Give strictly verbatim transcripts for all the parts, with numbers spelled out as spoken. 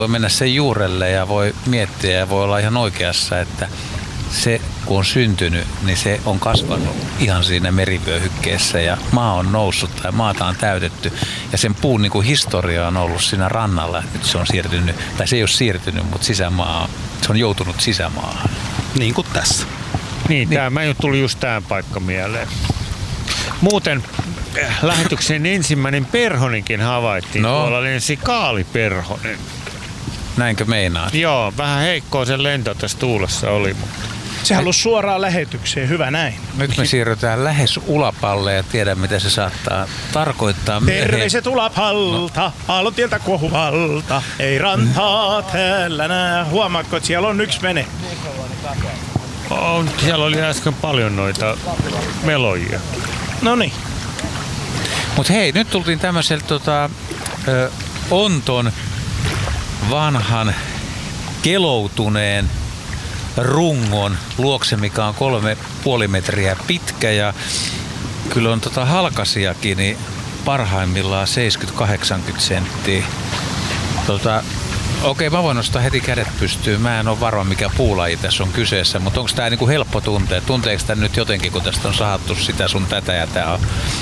Voi mennä sen juurelle ja voi miettiä ja voi olla ihan oikeassa, että se kun on syntynyt, niin se on kasvanut ihan siinä merivyöhykkeessä ja maa on noussut tai maata on täytetty. Ja sen puun niin kuin historia on ollut siinä rannalla. Nyt se on siirtynyt, tai se ei ole siirtynyt, mutta sisämaa, se on joutunut sisämaahan. Niin kuin tässä. Niin, niin. Tämä tuli just tämä paikka mieleen. Muuten lähetyksen ensimmäinen perhonenkin havaittiin. No. Tuolla lensi kaaliperhonen. Näinkö meinaat? Joo, vähän heikkoa sen lento tässä tuulessa oli. Mutta se halusi suoraan lähetykseen, hyvä näin. Nyt me siirrytään lähes Ulapalle ja tiedän mitä se saattaa tarkoittaa. Terveiset Ulapalta, no. Aallontieltä Kohuvalta, ei rantaa täällä nää. Huomaatko, että siellä on yksi vene? On, siellä oli äsken paljon noita melojia. Noniin. Mut hei, nyt tultiin tämmöiseltä tota, ö, onton vanhan keloutuneen rungon luokse, mikä on kolme puoli metriä pitkä ja kyllä on tota halkasiakin niin parhaimmillaan seitsemänkymmentä kahdeksankymmentä senttiä. Tota, okei, mä voin nostaa heti kädet pystyyn. Mä en ole varma mikä puulaji tässä on kyseessä, mutta onko tää niinku helppo tuntea? Tunteeko tää nyt jotenkin, kun tästä on sahattu sitä sun tätä ja tää on?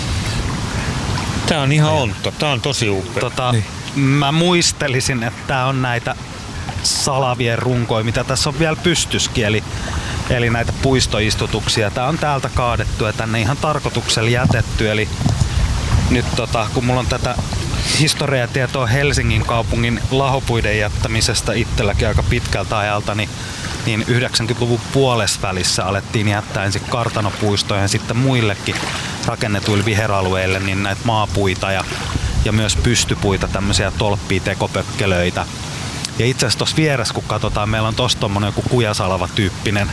Tää on ihan ontto. Tää on tosi upea. Tota, niin. Mä muistelisin, että tää on näitä salavien runkoja, mitä tässä on vielä pystyskin, eli, eli näitä puistoistutuksia. Tää on täältä kaadettu ja tänne ihan tarkoituksella jätetty, eli nyt tota, kun mulla on tätä historiatietoa Helsingin kaupungin lahopuiden jättämisestä itselläkin aika pitkältä ajalta, niin, niin yhdeksänkymmentäluvun puolesvälissä alettiin jättää ensin kartanopuistoja ja sitten muillekin rakennetuille viheralueille niin näitä maapuita ja, ja myös pystypuita, tämmöisiä tolppia, tekopökkelöitä. Ja itse asiassa tuossa vieressä, kun katsotaan, meillä on tossa tommonen joku kujasalava-tyyppinen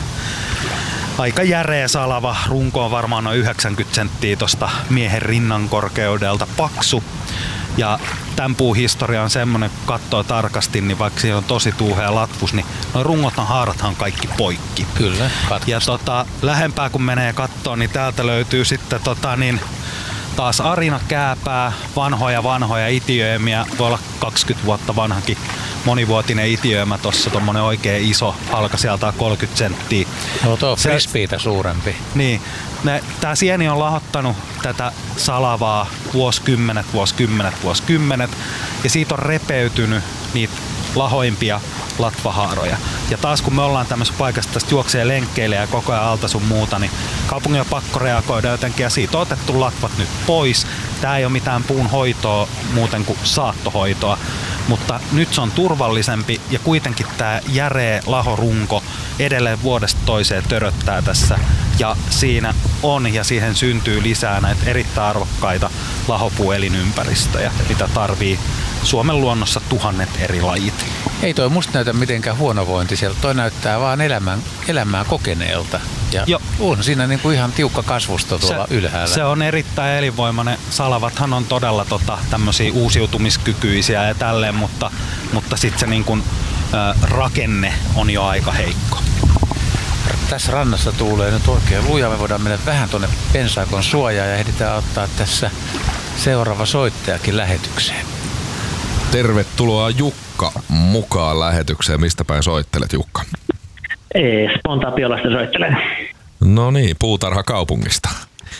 aika järeä salava. Runko on varmaan noin yhdeksänkymmentä senttiä tosta miehen rinnan korkeudelta, paksu. Ja tämän puun historia on semmonen, kun katsoo tarkasti, niin vaikka siinä on tosi tuuhea latvus, niin noin rungotan haarathan kaikki poikki. Kyllä, ja tota, lähempää kun menee kattoo, niin täältä löytyy sitten tota, niin, taas arinakääpää, vanhoja vanhoja itiöimiä, voi olla kaksikymmentä vuotta vanhakin monivuotinen itiöimä tossa, tommonen oikein iso halka sieltä kolmekymmentä senttiä. No tuo frisbeitä suurempi. Niin. Ne, tää sieni on lahottanut tätä salavaa vuosikymmenet, vuosikymmenet, vuosikymmenet ja siitä on repeytynyt niitä lahoimpia latvahaaroja. Ja taas kun me ollaan tämmöisessä paikassa, tästä juoksee lenkkeille ja koko ajan alta sun muuta, niin kaupungin on pakko reagoida jotenkin ja siitä on otettu latvat nyt pois. Tää ei ole mitään puun hoitoa muuten kuin saattohoitoa, mutta nyt se on turvallisempi ja kuitenkin tää järeä lahorunko edelleen vuodesta toiseen töröttää tässä ja siinä on ja siihen syntyy lisää näitä erittäin arvokkaita lahopuuelinympäristöjä, mitä tarvii Suomen luonnossa tuhannet eri lajit. Ei toi musta näytä mitenkään huonovointiselta, toi näyttää vaan elämän, elämää kokeneelta. Ja jo. On siinä niinku ihan tiukka kasvusto tuolla se, ylhäällä. Se on erittäin elinvoimainen. Salavathan on todella tota, tämmöisiä uusiutumiskykyisiä ja tälleen, mutta, mutta sitten se niinku, ä, rakenne on jo aika heikko. Tässä rannassa tuulee nyt oikein lujaa. Me voidaan mennä vähän tuonne pensaikon suojaan ja ehditään ottaa tässä seuraava soittajakin lähetykseen. Tervetuloa Jukka mukaan lähetykseen. Mistä päin soittelet, Jukka? Espoon Tapiolasta soittelen. No niin, puutarha kaupungista.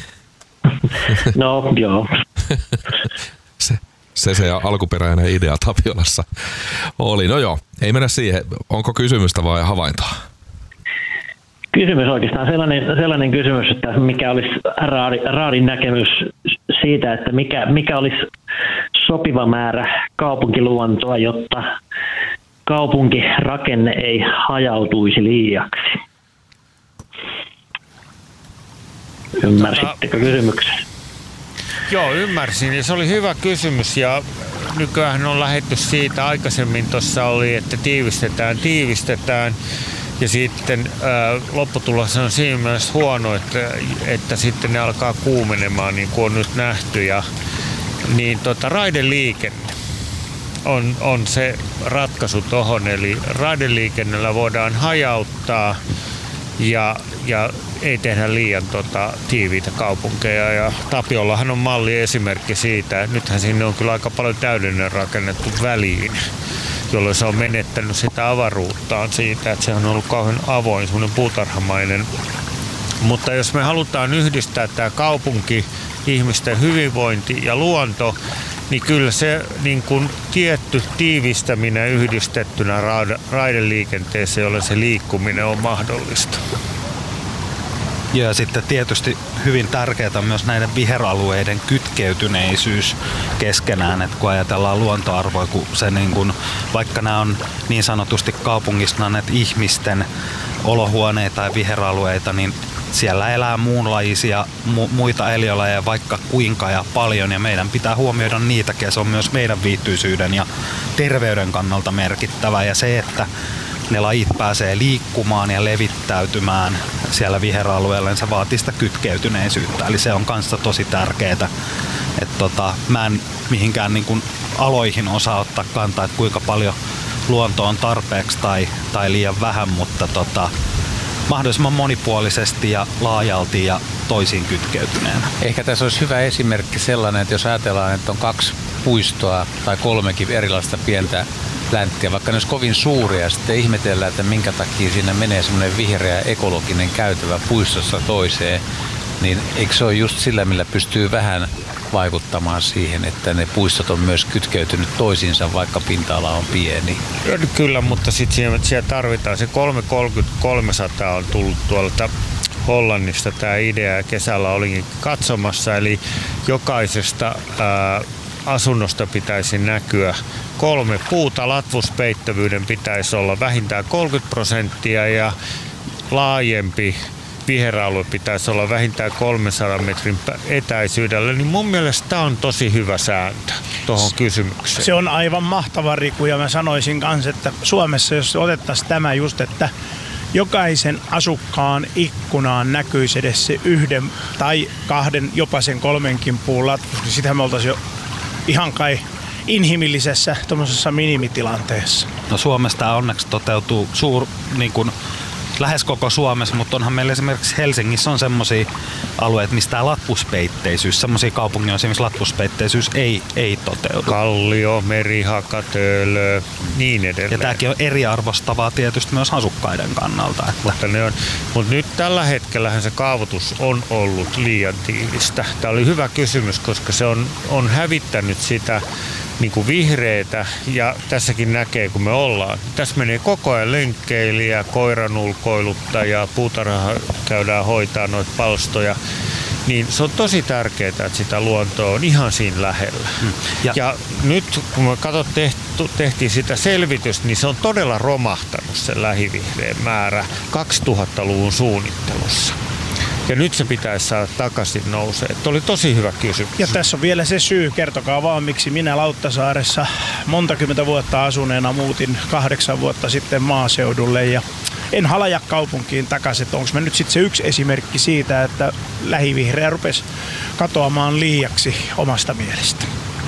No joo. se, se se alkuperäinen idea Tapiolassa oli. No joo, ei mennä siihen. Onko kysymystä vai havaintoa? Kysymys oikeastaan sellainen, sellainen kysymys, että mikä olisi Raadi, Raadin näkemys siitä, että mikä, mikä olisi sopiva määrä kaupunkiluontoa, jotta kaupunkirakenne ei hajautuisi liiaksi. Ymmärsittekö kysymyksen? Joo, ymmärsin. Ja se oli hyvä kysymys ja nykyään on lähdetty siitä, aikaisemmin tuossa oli, että tiivistetään, tiivistetään. Ja sitten ää, lopputulos on siinä mielessä huono, että, että sitten ne alkaa kuumenemaan, niin kuin on nyt nähty. Ja, niin tota, raideliikenne on, on se ratkaisu tohon. Eli raideliikennellä voidaan hajauttaa ja, ja ei tehdä liian tota, tiiviitä kaupunkeja. Ja Tapiolahan on malliesimerkki siitä, että nythän sinne on kyllä aika paljon täydellinen rakennettu väliin, jolloin se on menettänyt sitä avaruuttaan siitä, että se on ollut kauhean avoin, semmoinen puutarhamainen. Mutta jos me halutaan yhdistää tämä kaupunki, ihmisten hyvinvointi ja luonto, niin kyllä se niin kuin tietty tiivistäminen yhdistettynä raideliikenteeseen, jolle se liikkuminen on mahdollista. Ja sitten tietysti hyvin tärkeää on myös näiden viheralueiden kytkeytyneisyys keskenään, että kun ajatellaan luontoarvoja, kun se niin kuin, vaikka nämä on niin sanotusti kaupungistuneet ihmisten olohuoneita ja viheralueita, niin siellä elää muunlaisia mu- muita eliölajeja vaikka kuinka ja paljon, ja meidän pitää huomioida niitäkin. Se on myös meidän viihtyisyyden ja terveyden kannalta merkittävä, ja se, että ne lajit pääsee liikkumaan ja levittäytymään siellä viheralueella, niin se vaatii sitä kytkeytyneisyyttä. Eli se on kanssa tosi tärkeää. Että tota, mä en mihinkään niin kuin aloihin osaa ottaa kantaa, että kuinka paljon luonto on tarpeeksi tai, tai liian vähän, mutta tota, mahdollisimman monipuolisesti ja laajalti ja toisiin kytkeytyneenä. Ehkä tässä olisi hyvä esimerkki sellainen, että jos ajatellaan, että on kaksi puistoa tai kolmekin erilaista pientä länttiä, vaikka ne olisi kovin suuria, ja sitten ihmetellään, että minkä takia siinä menee semmoinen vihreä ekologinen käytävä puistossa toiseen, niin eikö se ole just sillä, millä pystyy vähän vaikuttamaan siihen, että ne puistot on myös kytkeytynyt toisiinsa, vaikka pinta-ala on pieni. Kyllä, mutta sitten siellä tarvitaan se kolmesataakolmekymmentä kolmesataa on tullut tuolta Hollannista tämä idea, ja kesällä olinkin katsomassa, eli jokaisesta ää, asunnosta pitäisi näkyä kolme puuta, latvuspeittävyyden pitäisi olla vähintään kolmekymmentä prosenttia ja laajempi viheralue pitäisi olla vähintään kolmensadan metrin etäisyydellä, niin mun mielestä tämä on tosi hyvä sääntö tuohon kysymykseen. Se on aivan mahtava, Riku, ja mä sanoisin kanssa, että Suomessa jos otettaisiin tämä just, että jokaisen asukkaan ikkunaan näkyisi edes se yhden tai kahden, jopa sen kolmenkin puun latvus, niin sitähän me oltaisiin jo ihan kai inhimillisessä tuommoisessa minimitilanteessa. No Suomessa tämä onneksi toteutuu suur, niin kuin lähes koko Suomessa, mutta onhan meillä esimerkiksi Helsingissä on semmoisia alueita, mistä tämä latvuspeitteisyys, semmoisia kaupungin osia, missä latvuspeitteisyys ei, ei toteudu. Kallio, Merihaka, Töölö, niin edelleen. Ja tämäkin on eriarvostavaa tietysti myös asukkaiden kannalta. Että. Mutta, ne on, mutta nyt tällä hetkellähän se kaavoitus on ollut liian tiivistä. Tämä oli hyvä kysymys, koska se on, on hävittänyt sitä niin kuin vihreitä, ja tässäkin näkee, kun me ollaan. Tässä menee koko ajan lenkkeilijä, koiran ulkoiluttaja, puutarha käydään hoitaa noita palstoja. Niin se on tosi tärkeää, että sitä luontoa on ihan siinä lähellä. Hmm. Ja, ja nyt kun me katsot, tehty, tehtiin sitä selvitystä, niin se on todella romahtanut se lähivihreän määrä kaksituhattaluvun suunnittelussa. Ja nyt se pitäisi saada takaisin nousee. Tuo oli tosi hyvä kysymys. Ja tässä on vielä se syy, kertokaa vaan miksi minä Lauttasaaressa montakymmentä vuotta asuneena muutin kahdeksan vuotta sitten maaseudulle ja en halaja kaupunkiin takaisin. Onko me nyt sitten se yksi esimerkki siitä, että lähivihreä rupesi katoamaan liiaksi omasta mielestä.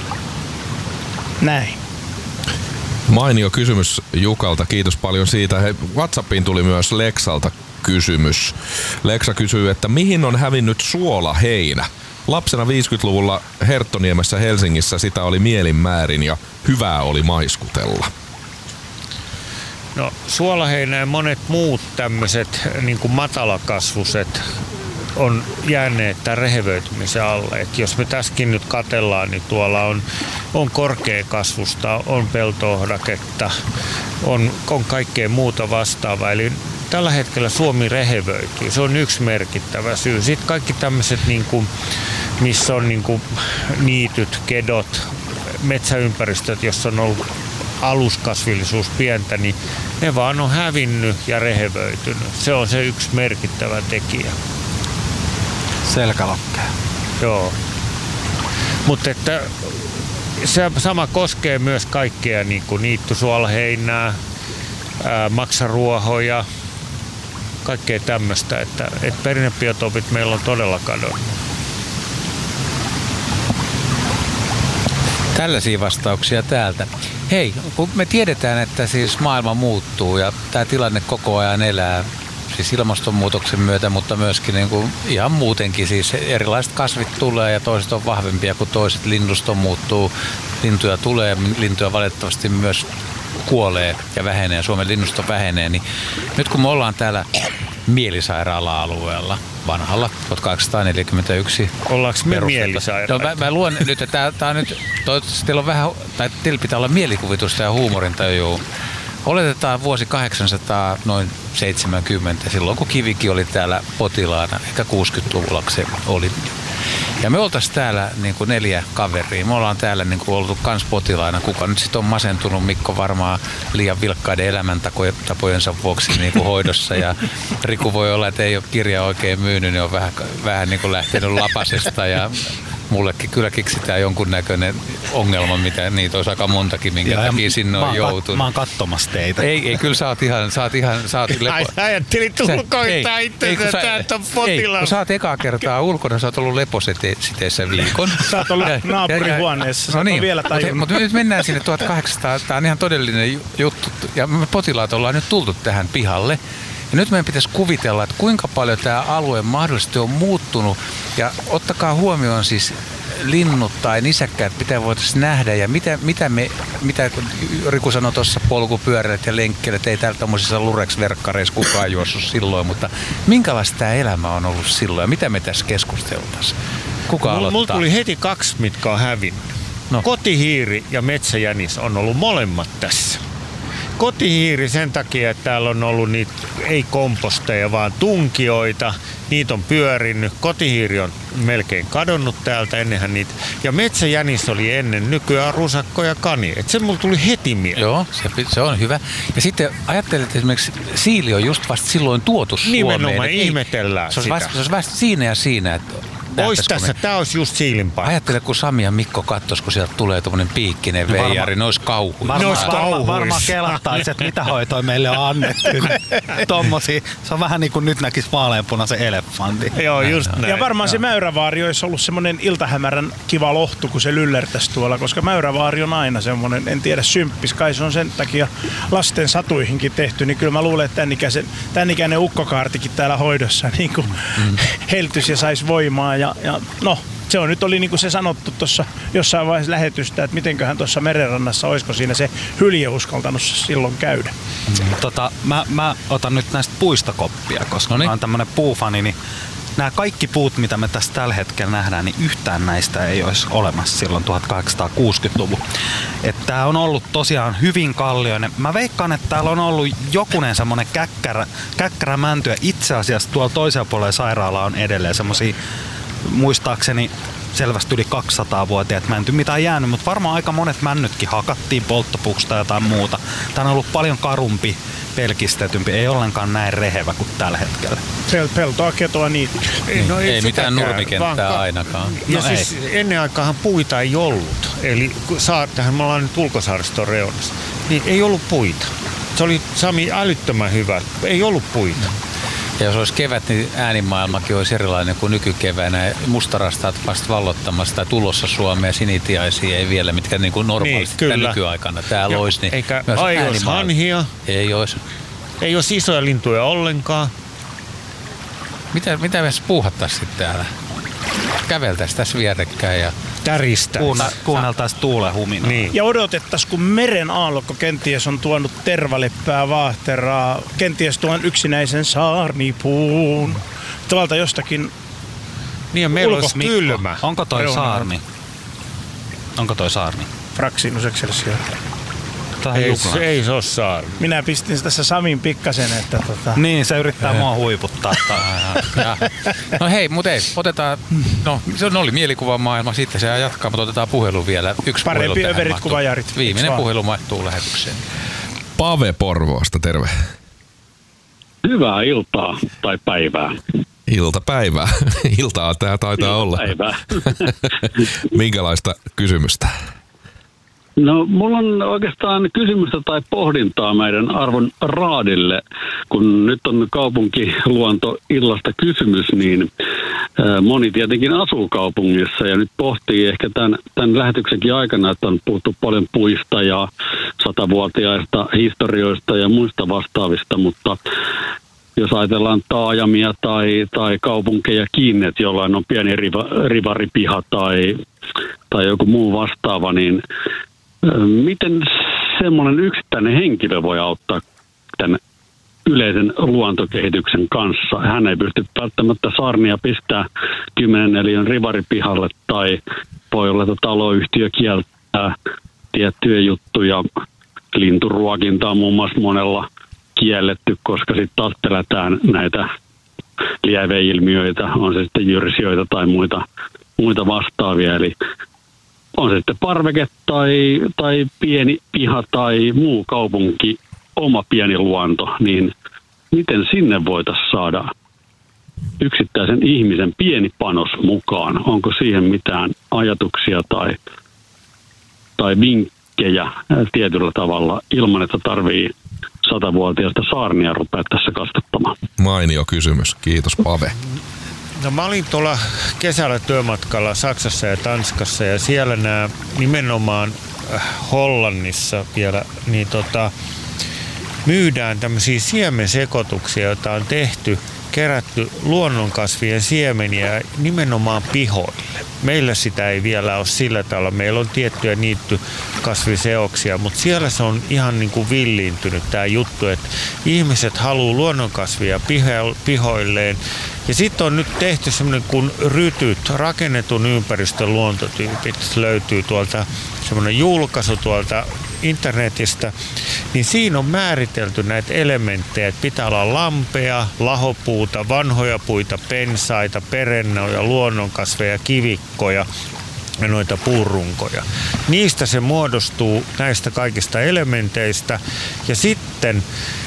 Näin. Mainio kysymys Jukalta, kiitos paljon siitä. Hei, WhatsAppiin tuli myös Leksalta kysymys. Leksa kysyy, että mihin on hävinnyt suolaheinä? Lapsena viisikymmentäluvulla Herttoniemessä Helsingissä sitä oli mielinmäärin ja hyvää oli maiskutella. No suolaheinä ja monet muut tämmöiset niin kuin matalakasvuset on jääneet tämän rehevöitymisen alle. Et jos me tässäkin nyt katsellaan, niin tuolla on, on korkeakasvusta, on peltohdaketta, on, on kaikkea muuta vastaavaa. Eli tällä hetkellä Suomi rehevöityy. Se on yksi merkittävä syy. Sitten kaikki tämmöiset, niin kuin, missä on niin kuin niityt, kedot, metsäympäristöt, jossa on ollut aluskasvillisuus pientä, niin ne vaan on hävinnyt ja rehevöitynyt. Se on se yksi merkittävä tekijä. Selkälokkea. Joo. Mutta että se sama koskee myös kaikkea niin kuin niittysuolaheinää, ää, maksaruohoja, kaikkea tämmöistä, että, että perinnebiotopit meillä on todella kadonnut. Tällaisia vastauksia täältä. Hei, kun me tiedetään, että siis maailma muuttuu ja tämä tilanne koko ajan elää siis ilmastonmuutoksen myötä, mutta myöskin niin kuin ihan muutenkin. Siis erilaiset kasvit tulee ja toiset on vahvempia kuin toiset. Linnusto muuttuu, lintuja tulee, lintuja valitettavasti myös kuolee ja vähenee, Suomen linnusto vähenee. Niin nyt kun me ollaan täällä mielisairaala-alueella, vanhalla, tuhatkahdeksansataaneljäkymmentäyksi. Ollaanko me mielisairaita? No, mä, mä luen nyt, että tää, tää on nyt, toivottavasti teillä on vähän, tai teillä pitää olla mielikuvitusta ja huumorintajua. Oletetaan vuosi kahdeksansataa noin seitsemänkymmentä, silloin kun Kivikin oli täällä potilaana, ehkä kuusikymmentäluvulla se oli. Ja me oltaisiin täällä niin kuin neljä kaveria. Me ollaan täällä niin kuin oltu kans potilaina. Kuka nyt sitten on masentunut? Mikko varmaan liian vilkkaiden elämäntapojensa vuoksi niin kuin hoidossa. Ja Riku voi olla, että ei ole kirja oikein myynyt, niin on vähän, vähän niin kuin lähtenyt lapasesta. Ja mullekin kyllä keksitään jonkunnäköinen ongelma, mitä niitä olisi aika montakin, minkä ja takia sinne on joutunut. Mä oon katsomassa teitä. Ei, ei kyllä sä oot ihan, sä oot ihan, sä oot lepo... Ai, ajattelit ulkoittaa itsensä, täältä on potilas. Kun sä oot ekaa kertaa ulkona, sä oot ollut lepositeessä viikon. Sä oot ollut naapurihuoneessa, no niin, vielä mutta, mutta nyt mennään sinne tuhatkahdeksansataa, tää on ihan todellinen juttu. Ja me potilaat ollaan nyt tultu tähän pihalle. Ja nyt meidän pitäisi kuvitella, että kuinka paljon tämä alue mahdollisesti on muuttunut. Ja ottakaa huomioon siis linnut tai nisäkkäät, mitä voitaisiin nähdä ja mitä, mitä me, mitä Riku sanoi tuossa, polkupyöräilijät ja lenkkeilijät, ei täällä tämmöisissä Lurex-verkkareissa kukaan juossut silloin, mutta minkälaista tämä elämä on ollut silloin ja mitä me tässä keskusteltaisiin? Kuka aloittaa? Mulla tuli heti kaksi, mitkä on hävinnyt. No. Kotihiiri ja metsäjänis on ollut molemmat tässä. Kotihiiri sen takia, että täällä on ollut niitä ei komposteja, vaan tunkioita. Niitä on pyörinyt. Kotihiiri on melkein kadonnut täältä ennenhän niitä. Ja metsäjänis oli ennen, nykyään rusakko ja kani. Et se mulla tuli heti mieleen. Joo, se, se on hyvä. Ja sitten ajattelet, että esimerkiksi siili on just vasta silloin tuotu Suomeen. Nimenomaan, ihmetellään se sitä. Vasta, se olisi vasta siinä ja siinä, että Ois tässä, tää olisi just siilin paikka. Ajattele, kun Sami ja Mikko kattois, kun sieltä tulee tuommoinen piikkinen no veijari, ne olisi kauhuissa. Varmaan varma, varma kelattaisi, että mitä hoitoa meille on annettu. Tommosia. Se on vähän niin kuin nyt näkisi vaaleanpunaisen elefantin. Joo, just näin. Ja varmaan Joo. se Mäyrävaari olisi ollut semmoinen iltahämärän kiva lohtu, kun se lyllertäisi tuolla, koska Mäyrävaari on aina semmoinen, en tiedä, symppis. Kai se on sen takia lasten satuihinkin tehty, niin kyllä mä luulen, että tämän ikäisen, tämän ikäinen ukkokaartikin täällä hoidossa niin kuin mm. heltys ja saisi voimaa. Ja, ja no, se on nyt oli niin kuin se sanottu tuossa jossain vaiheessa lähetystä, että mitenköhän tuossa merenrannassa, olisiko siinä se hylje uskaltanut silloin käydä. Mm. Tota, mä, mä otan nyt näistä puista koppia, koska Noniin. mä oon tämmönen puufani, niin nämä kaikki puut, mitä me tässä tällä hetkellä nähdään, niin yhtään näistä ei olisi olemassa silloin tuhatkahdeksansataakuusikymmentäluvun. Että tää on ollut tosiaan hyvin kallioinen. Mä veikkaan, että täällä on ollut jokunen semmonen käkkärä, käkkärä mänty, ja itse asiassa tuolla toisella puolella sairaalaa on edelleen semmosia, muistaakseni selvästi yli kaksisataavuotiaat mänty, mitä on jäänyt, mutta varmaan aika monet männytkin hakattiin polttopuuksi tai jotain muuta. Tää on ollut paljon karumpi, pelkistetympi, ei ollenkaan näin rehevä kuin tällä hetkellä. Pel- peltoa, ketoa, niitä. Ei, no ei, ei mitään nurmikenttää ka- ainakaan. Ja no siis ei. Ennen aikaanhan puita ei ollut. Eli saartahan me ollaan nyt ulkosaariston reunassa, niin ei ollut puita. Se oli, Sami, älyttömän hyvä. Ei ollut puita. Ja jos olisi kevät, niin äänimaailmakin olisi erilainen kuin nykykeväänä. Mustarastaat vasta vallottamassa tai tulossa Suomeen, sinitiaisia ei vielä, mitkä niin kuin normaalisti niin, nykyaikana täällä ja, olisi. Niin eikä ei olisi hanhia. Ei olisi. Ei olisi isoja lintuja ollenkaan. Mitä, mitä me puuhattaisiin täällä? Käveltäisiin tässä vierekkäin ja täristäisiin. Kuunna, kuunneltaisiin tuulen huminaa. Niin. Ja odotettaisiin, kun meren aallokko kenties on tuonut tervaleppää, vaahteraa, kenties tuon yksinäisen saarnipuun. Tavalta jostakin niin ja meillä olisi kylmä. Onko toi Reunaan. saarni? Onko toi saarni? Fraxinus excelsior. Ei, se ei se ole saarni. Minä pistin tässä Samin pikkasen, että tota... Niin, se yrittää mua huiputtaa. No hei, mut ei, otetaan, no se oli mielikuvamaailma, sitten se jatkaa, mutta otetaan puhelu vielä. Yksi parempi överit kuin vajarit. Viimeinen puhelu mahtuu lähetykseen. Pave Porvoosta, terve. Hyvää iltaa tai päivää. Iltapäivää. Iltaa tää taitaa olla. Iltapäivää. Minkälaista kysymystä? No, mulla on oikeastaan kysymystä tai pohdintaa meidän arvon Raadille. Kun nyt on kaupunkiluontoillasta kysymys, niin moni tietenkin asuu kaupungissa ja nyt pohtii ehkä tämän, tämän lähetyksenkin aikana, että on puhuttu paljon puista ja satavuotiaista historioista ja muista vastaavista, mutta jos ajatellaan taajamia tai, tai kaupunkeja kiinni, että jollain on pieni riva, rivaripiha tai, tai joku muu vastaava, niin miten semmoinen yksittäinen henkilö voi auttaa tämän yleisen luontokehityksen kanssa? Hän ei pysty välttämättä sarnia pistää kymmenen neliön rivaripihalle tai voi olla, että taloyhtiö kieltää tiettyjä juttuja. Linturuokinta on muun muassa monella kielletty, koska sitten taas pelätään näitä lieveilmiöitä, on se sitten jyrsijöitä tai muita, muita vastaavia. Eli on se sitten parveke tai, tai pieni piha tai muu kaupunki, oma pieni luonto, niin miten sinne voitaisiin saada yksittäisen ihmisen pieni panos mukaan? Onko siihen mitään ajatuksia tai, tai vinkkejä tietyllä tavalla ilman, että tarvii satavuotiaista saarnia rupea tässä kasvattamaan? Mainio kysymys. Kiitos, Pave. No, mä olin tuolla kesällä työmatkalla Saksassa ja Tanskassa ja siellä nämä nimenomaan Hollannissa vielä niin tota, myydään tämmöisiä siemensekoituksia, joita on tehty, kerätty luonnonkasvien siemeniä nimenomaan pihoille. Meillä sitä ei vielä ole sillä tavalla. Meillä on tiettyjä niittykasviseoksia, mutta siellä se on ihan niin kuin villiintynyt tämä juttu, että ihmiset haluaa luonnonkasvia pihoilleen. Ja sitten on nyt tehty semmoinen kuin rytyt, rakennetun ympäristön luontotyypit, löytyy tuolta semmoinen julkaisu tuolta internetistä, niin siinä on määritelty näitä elementtejä, että pitää olla lampea, lahopuuta, vanhoja puita, pensaita, perennoja, luonnonkasveja, kivikkoja ja noita puurunkoja. Niistä se muodostuu näistä kaikista elementeistä ja sitten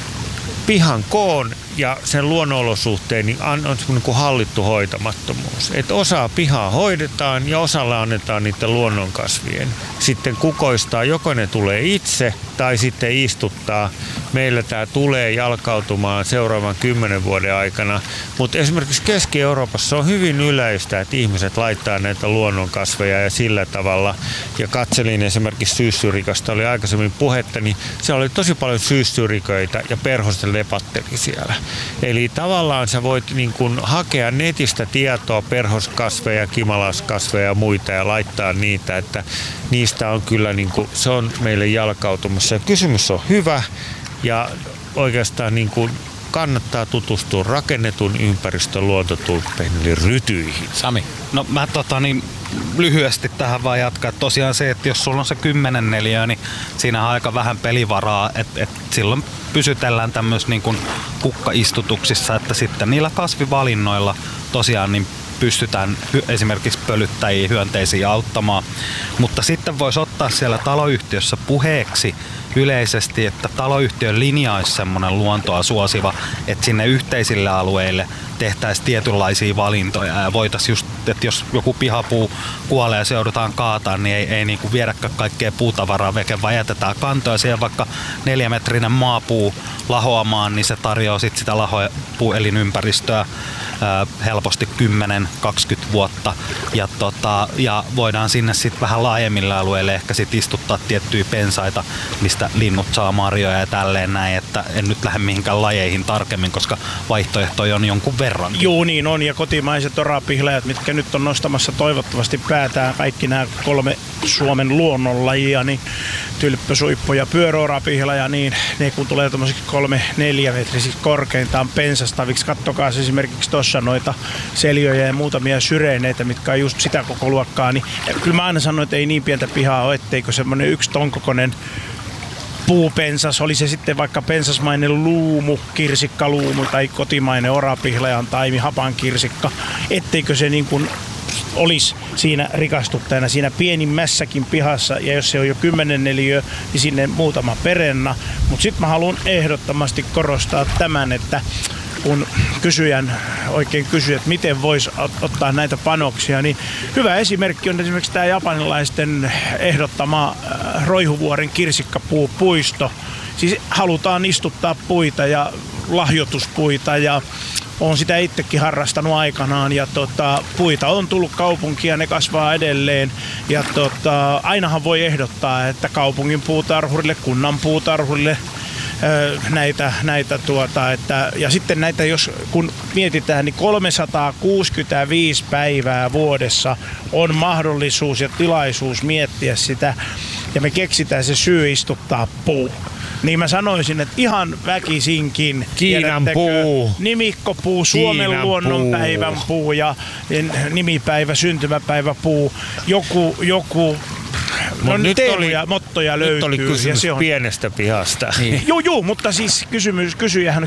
pihan koon ja sen luonnonolosuhteen niin on semmoinen kuin hallittu hoitamattomuus. Että osa pihaa hoidetaan ja osalle annetaan niiden luonnonkasvien. Sitten kukoistaa, joko ne tulee itse tai sitten istuttaa. Meillä tämä tulee jalkautumaan seuraavan kymmenen vuoden aikana. Mutta esimerkiksi Keski-Euroopassa on hyvin yleistä, että ihmiset laittaa näitä luonnonkasveja ja sillä tavalla. Ja katselin esimerkiksi syyssyrikasta, oli aikaisemmin puhetta, niin siellä oli tosi paljon syyssyriköitä ja perhosten lepatteli siellä. Eli tavallaan sä voit niin kun hakea netistä tietoa perhoskasveja, kimalaskasveja ja muita ja laittaa niitä, että niistä on kyllä niin kun, se on meille jalkautumassa. Ja kysymys on hyvä ja oikeastaan niin kun kannattaa tutustua rakennetun ympäristön luontotyyppeihin eli rytyihin. Sami. No mä tota niin lyhyesti tähän vaan jatkaa. Tosiaan se, että jos sulla on se kymmenen neliöä, niin siinä on aika vähän pelivaraa, että et silloin pysytellään tämmöisissä niin kuin kukkaistutuksissa, että sitten niillä kasvivalinnoilla tosiaan niin pystytään esimerkiksi pölyttäjiä, hyönteisiä auttamaan. Mutta sitten voisi ottaa siellä taloyhtiössä puheeksi yleisesti, että taloyhtiön linja olisi semmoinen luontoa suosiva, että sinne yhteisille alueille tehtäisiin tietynlaisia valintoja ja voitaisiin just, että jos joku pihapuu kuolee ja se joudutaan kaataan, niin ei, ei niin kuin viedäkään kaikkea puutavaraa veke, vaan jätetään kantoja siihen vaikka neljämetrinen maapuu lahoamaan, niin se tarjoaa sit sitä lahopuuelinympäristöä ää, helposti kymmenen kaksikymmentä vuotta ja, tota, ja voidaan sinne sitten vähän laajemmille alueille ehkä sit istuttaa tiettyjä pensaita, mistä linnut saa marjoja ja tälleen näin, että en nyt lähde mihinkään lajeihin tarkemmin, koska vaihtoehtoja on jonkun verran. Joo, niin on, ja kotimaiset orapihlajat, mitkä nyt on nostamassa toivottavasti päätään kaikki nämä kolme Suomen luonnonlajia, niin tylppö, suippo ja pyöröorapihlaja, niin ne kun tulee tuommoisiksi kolme neljä metrisiksi korkeintaan pensastaviksi, kattokaa esimerkiksi tuossa noita seljoja ja muutamia syreineitä, mitkä on just sitä koko luokkaa, niin kyllä mä aina sanon, että ei niin pientä pihaa ole, etteikö semmoinen yksi ton kokoinen puupensas, oli se sitten vaikka pensasmainen luumu, kirsikkaluumu tai kotimainen orapihlajan taimi, hapankirsikka, etteikö se niin kuin olisi siinä rikastuttajana siinä pienimmässäkin pihassa, ja jos se on jo kymmenen neliö, niin sinne muutama perenna. Mutta sitten mä haluan ehdottomasti korostaa tämän, että kun kysyjän oikein kysyy, että miten voisi ottaa näitä panoksia, niin hyvä esimerkki on esimerkiksi tämä japanilaisten ehdottama Roihuvuoren kirsikkapuupuisto. Siis halutaan istuttaa puita ja lahjoituspuita ja olen sitä itsekin harrastanut aikanaan ja tota, puita on tullut kaupunkia, ne kasvaa edelleen ja tota, ainahan voi ehdottaa, että kaupungin puutarhurille, kunnan puutarhurille näitä, näitä tuota, että, ja sitten näitä, jos kun mietitään, niin kolmesataakuusikymmentäviisi päivää vuodessa on mahdollisuus ja tilaisuus miettiä sitä, ja me keksitään se syy istuttaa puu. Niin mä sanoisin, että ihan väkisinkin. Kiinan puu. Nimikkopuu, Suomen Kiinan luonnonpäivän puu. puu ja nimipäivä, syntymäpäivä puu. Joku, joku no nyt teemoja, oli, mottoja löytyy. Nyt oli kysymys ja se on pienestä pihasta. Niin. Joo, joo, mutta siis kysymys, kysyjähän